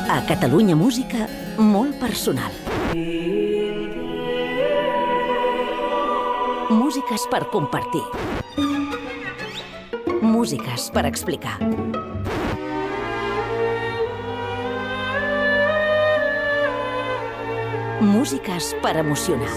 A Catalunya Música, molt personal. Músiques per compartir. Músiques per explicar. Músiques per emocionar.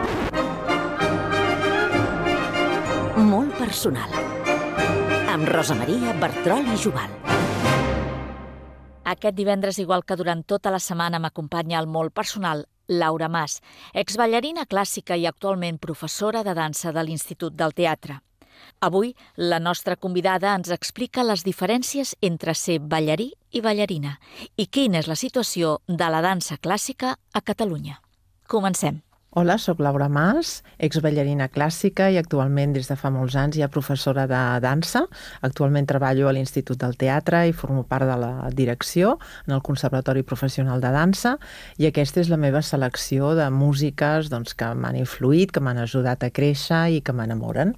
Molt personal. Amb Rosa Maria Bertrol i Jubal. Aquest divendres, igual que durant tota la setmana, m'acompanya el molt personal Laura Mas, exballarina clàssica i actualment professora de dansa de l'Institut del Teatre. Avui, la nostra convidada ens explica les diferències entre ser ballarí i ballarina i quina és la situació de la dansa clàssica a Catalunya. Comencem. Hola, soc Laura Mas, exballarina clàssica i actualment des de fa molts anys ja professora de dansa. Actualment treballo a l'Institut del Teatre i formo part de la direcció en el Conservatori Professional de Dansa i aquesta és la meva selecció de músiques que m'han influït, que m'han ajudat a créixer i que m'enamoren.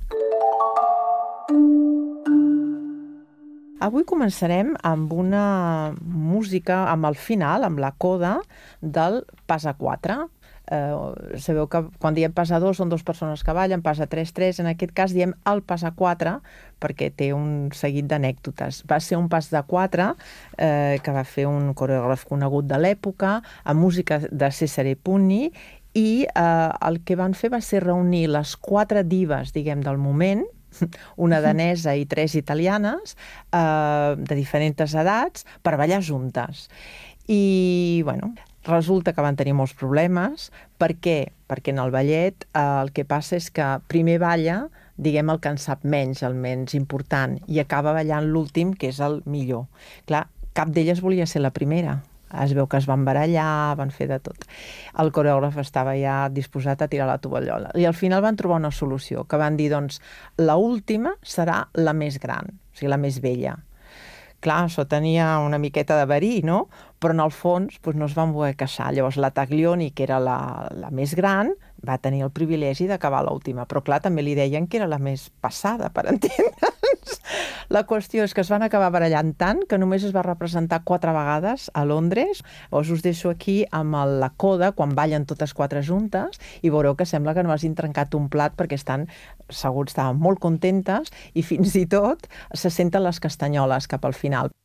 Avui començarem amb una música, amb el final, amb la coda del pas a 4. Sabeu que quan diem pas a 2 són dues persones que ballen, pas a 3, 3. En aquest cas diem el pas a 4 perquè té un seguit d'anècdotes. Va ser un pas de 4 que va fer un coreògraf conegut de l'època, amb música de Cesare Punni, i el que van fer va ser reunir les 4 divas, del moment, una danesa i 3 italianes, de diferents edats, per ballar juntes. I, resulta que van tenir molts problemes. Per què? Perquè en el ballet el que passa és que primer balla, el que en sap menys, el menys important, i acaba ballant l'últim, que és el millor. Clar, cap d'elles volia ser la primera. Es veu que es van barallar, van fer de tot. El coreògraf estava ja disposat a tirar la tovallola. I al final van trobar una solució, que van dir, l'última serà la més gran, o sigui, la més vella. Clar, això tenia una miqueta de verí, no? Però en el fons no es van voler queixar. Llavors la Taglioni, que era la més gran, va tenir el privilegi d'acabar l'última. Però clar, també li deien que era la més passada, per entendre'ns. La qüestió és que es van acabar barallant tant que només es va representar 4 vegades a Londres. Llavors us deixo aquí amb la coda, quan ballen totes 4 juntes, i veureu que sembla que no hagin trencat un plat perquè estaven molt contentes i fins i tot se senten les castanyoles cap al final.